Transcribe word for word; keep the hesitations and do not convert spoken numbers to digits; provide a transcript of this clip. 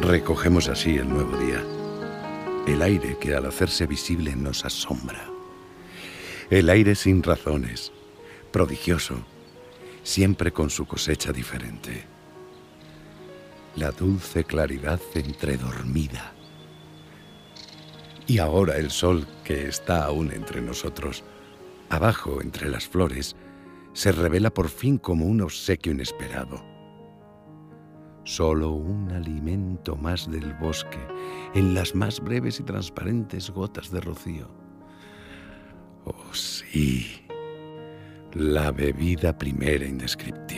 Recogemos así el nuevo día, el aire que al hacerse visible nos asombra, el aire sin razones, prodigioso, siempre con su cosecha diferente, la dulce claridad entredormida. Y ahora el sol que está aún entre nosotros, abajo entre las flores, se revela por fin como un obsequio inesperado. Solo un alimento más del bosque en las más breves y transparentes gotas de rocío. Oh, sí, la bebida primera indescriptible.